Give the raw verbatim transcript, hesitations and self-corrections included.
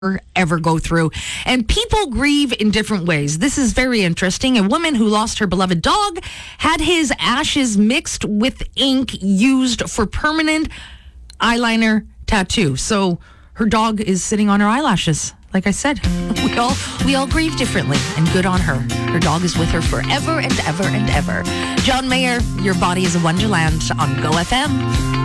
ever go through. And people grieve in different ways. This is very interesting. A woman who lost her beloved dog had his ashes mixed with ink used for permanent eyeliner tattoo. So her dog is sitting on her eyelashes. Like I said, we all we all grieve differently, and good on her. Her dog is with her forever and ever and ever. John Mayer, Your Body is a Wonderland on Go F M.